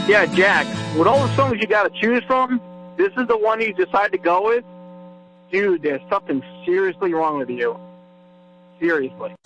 Yeah, Jack, with all the songs you got to choose from, this is the one you decide to go with? Dude, there's something seriously wrong with you. Seriously.